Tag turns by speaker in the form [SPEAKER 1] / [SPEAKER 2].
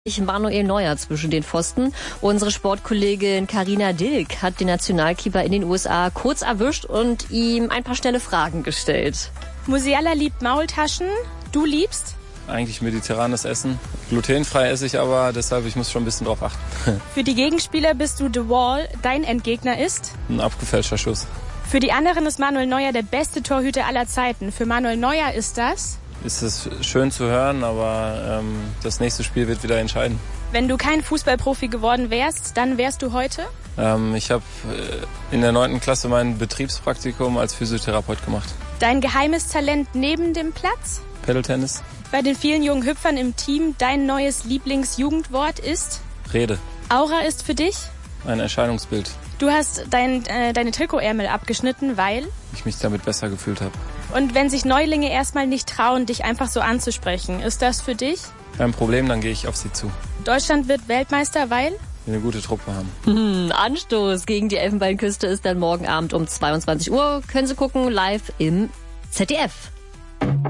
[SPEAKER 1] Manuel Neuer zwischen den Pfosten. Unsere Sportkollegin Carina Dilk hat den Nationalkeeper in den USA kurz erwischt und ihm ein paar schnelle Fragen gestellt.
[SPEAKER 2] Musiala liebt Maultaschen, du liebst?
[SPEAKER 3] Eigentlich mediterranes Essen. Glutenfrei esse ich aber, deshalb ich muss schon ein bisschen drauf achten.
[SPEAKER 2] Für die Gegenspieler bist du The Wall, dein Endgegner ist?
[SPEAKER 3] Ein abgefälschter Schuss.
[SPEAKER 2] Für die anderen ist Manuel Neuer der beste Torhüter aller Zeiten. Für Manuel Neuer ist das?
[SPEAKER 3] Ist es schön zu hören, aber das nächste Spiel wird wieder entscheiden.
[SPEAKER 2] Wenn du kein Fußballprofi geworden wärst, dann wärst du heute?
[SPEAKER 3] Ich habe in der 9. Klasse mein Betriebspraktikum als Physiotherapeut gemacht.
[SPEAKER 2] Dein geheimes Talent neben dem Platz?
[SPEAKER 3] Paddle-Tennis.
[SPEAKER 2] Bei den vielen jungen Hüpfern im Team, dein neues Lieblingsjugendwort ist?
[SPEAKER 3] Rede.
[SPEAKER 2] Aura ist für dich?
[SPEAKER 3] Ein Erscheinungsbild.
[SPEAKER 2] Du hast deine Trikotärmel abgeschnitten, weil?
[SPEAKER 3] Ich mich damit besser gefühlt habe.
[SPEAKER 2] Und wenn sich Neulinge erstmal nicht trauen, dich einfach so anzusprechen, ist das für dich?
[SPEAKER 3] Kein Problem, dann gehe ich auf sie zu.
[SPEAKER 2] Deutschland wird Weltmeister, weil?
[SPEAKER 3] Wir eine gute Truppe haben.
[SPEAKER 1] Anstoß gegen die Elfenbeinküste ist dann morgen Abend um 22 Uhr. Können Sie gucken, live im ZDF.